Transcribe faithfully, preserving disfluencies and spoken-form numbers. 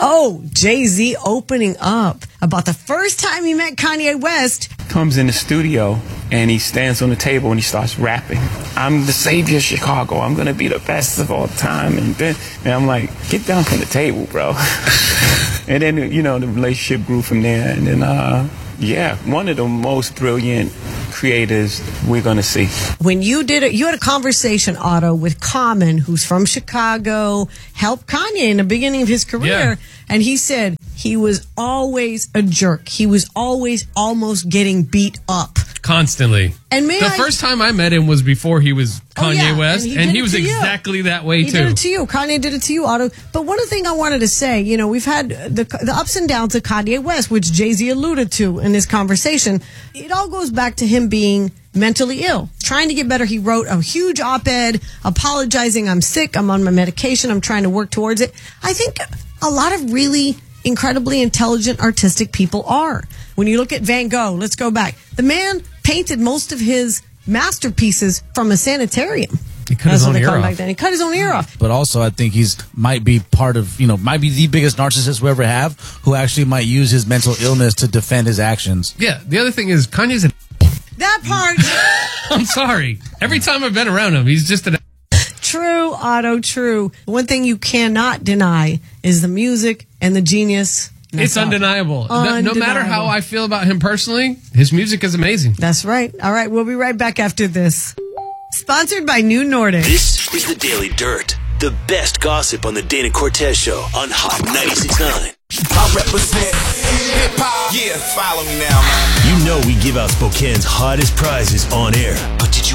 Oh, Jay-Z opening up about the first time he met Kanye West. Comes in the studio and he stands on the table and he starts rapping. I'm the savior of Chicago. I'm going to be the best of all time. And then and I'm like, get down from the table, bro. And then, you know, the relationship grew from there. And then, uh, yeah, one of the most brilliant creators we're going to see. When you did it, you had a conversation, Otto, with Common, who's from Chicago, helped Kanye in the beginning of his career. Yeah. And he said he was always a jerk. He was always almost getting beat up. Constantly. And may the I, first time I met him was before he was Kanye oh, yeah, West, and he, and he it was to you. exactly that way, he too. He did it to you. Kanye did it to you, Otto. But one thing I wanted to say, you know, we've had the, the ups and downs of Kanye West, which Jay-Z alluded to in this conversation. It all goes back to him being mentally ill, trying to get better. He wrote a huge op-ed apologizing, I'm sick, I'm on my medication, I'm trying to work towards it. I think a lot of really incredibly intelligent, artistic people are. When you look at Van Gogh, let's go back. The man painted most of his masterpieces from a sanitarium. He cut his own ear off. Back then. He cut his own ear off. But also, I think he's might be part of, you know, might be the biggest narcissist we ever have, who actually might use his mental illness to defend his actions. Yeah, the other thing is Kanye's an That part. I'm sorry. Every time I've been around him, he's just an True, Otto, true. One thing you cannot deny is the music and the genius. It's undeniable. undeniable. No matter how I feel about him personally, his music is amazing. That's right. All right, we'll be right back after this. Sponsored by New Nordic. This is the Daily Dirt, the best gossip on the Dana Cortez Show on Hot ninety-six point nine. I represent hip-hop. Yeah, follow me now, man. You know we give out Spokane's hottest prizes on air. But did you